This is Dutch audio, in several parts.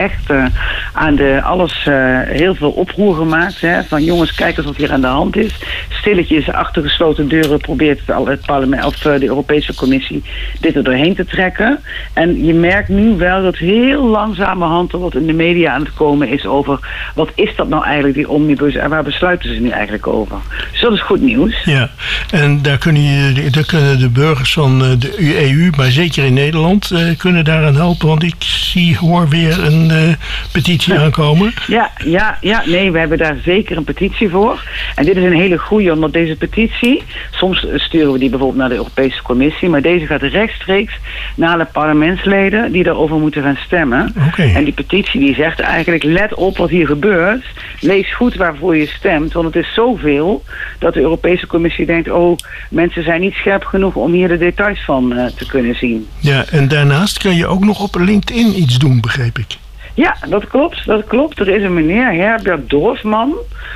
echt heel veel oproer gemaakt. Hè, van jongens, kijk eens wat hier aan de hand is. Stilletjes achter gesloten deuren probeert het parlement of de Europese Commissie dit er doorheen te trekken. En je merkt nu wel dat heel langzamerhand er wat in de media aan het komen is over wat is dat nou eigenlijk, die omnibus, en waar besluiten ze nu eigenlijk over. Dus dat is goed nieuws. Ja, en daar kunnen de burgers van de EU, maar zeker in Nederland, kunnen daaraan helpen, want ik hoor weer een petitie aankomen. Nee, we hebben daar zeker een petitie voor. En dit is een hele goeie, omdat deze petitie, soms sturen we die bijvoorbeeld naar de Europese Commissie, maar deze gaat rechtstreeks naar de parlementsleden die daarover moeten gaan stemmen. Okay. En die petitie die zegt eigenlijk, let op wat hier gebeurt, lees goed waarvoor je stemt, want het is zoveel dat de Europese Commissie denkt, mensen zijn niet scherp genoeg om hier de details van te kunnen zien. Ja, en daarnaast kun je ook nog op LinkedIn iets doen, begreep ik. Ja, dat klopt. Er is een meneer, Herbert Dorfman.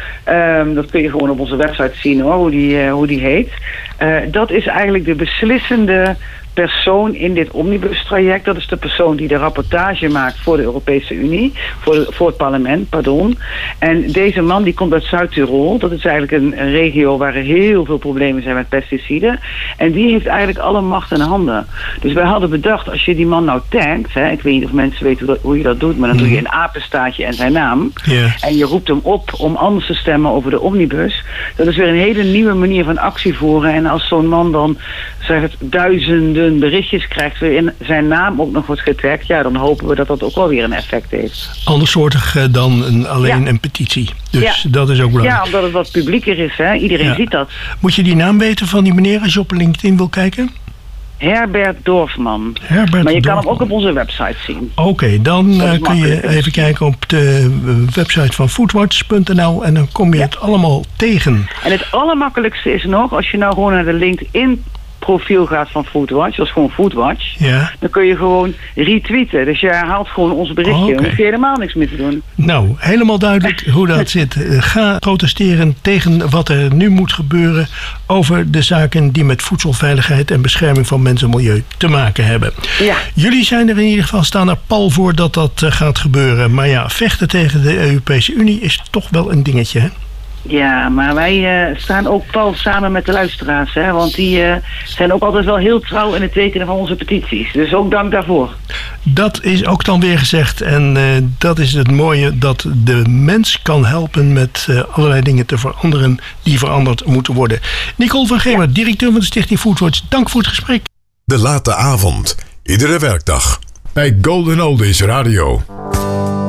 Dat kun je gewoon op onze website zien hoor, hoe die heet. Dat is eigenlijk de beslissende persoon in dit omnibus-traject. Dat is de persoon die de rapportage maakt voor de Europese Unie, voor het parlement, pardon. En deze man die komt uit Zuid-Tirol. Dat is eigenlijk een regio waar er heel veel problemen zijn met pesticiden. En die heeft eigenlijk alle macht in handen. Dus wij hadden bedacht, als je die man nou tagt, ik weet niet of mensen weten hoe je dat doet, maar dan doe je een apenstaartje en zijn naam. Yeah. En je roept hem op om anders te stemmen over de omnibus. Dat is weer een hele nieuwe manier van actie voeren. En als zo'n man dan duizenden berichtjes krijgt waarin zijn naam ook nog wordt getagd, dan hopen we dat dat ook wel weer een effect heeft. Andersoortig dan alleen een petitie. Dus dat is ook belangrijk. Ja, omdat het wat publieker is. Hè? Iedereen ziet dat. Moet je die naam weten van die meneer als je op LinkedIn wil kijken? Herbert Dorfman. Maar je kan hem ook op onze website zien. Oké, dan kun je even kijken op de website van foodwatch.nl en dan kom je het allemaal tegen. En het allermakkelijkste is nog, als je nou gewoon naar de LinkedIn profiel gaat van Foodwatch, dat is gewoon Foodwatch, dan kun je gewoon retweeten. Dus je herhaalt gewoon ons berichtje. Dan hoef je helemaal niks meer te doen. Nou, helemaal duidelijk hoe dat zit. Ga protesteren tegen wat er nu moet gebeuren over de zaken die met voedselveiligheid en bescherming van mens en milieu te maken hebben. Ja. Jullie zijn er in ieder geval, staan er pal voor dat dat gaat gebeuren. Maar vechten tegen de Europese Unie is toch wel een dingetje, hè? Ja, maar wij staan ook pal samen met de luisteraars, hè? Want die zijn ook altijd wel heel trouw in het tekenen van onze petities. Dus ook dank daarvoor. Dat is ook dan weer gezegd. En dat is het mooie, dat de mens kan helpen met allerlei dingen te veranderen die veranderd moeten worden. Nicole van Gemer, directeur van de Stichting Foodwatch, dank voor het gesprek. De late avond, iedere werkdag, bij Golden Oldies Radio.